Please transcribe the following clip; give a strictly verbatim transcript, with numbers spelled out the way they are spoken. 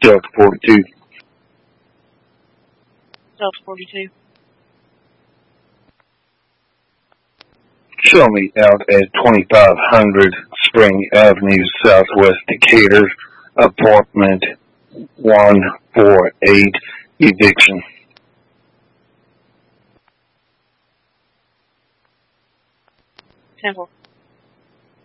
Delta forty-two. Delta forty-two. Show me out at twenty-five hundred Spring Avenue, Southwest Decatur, apartment one four eight, eviction. ten four.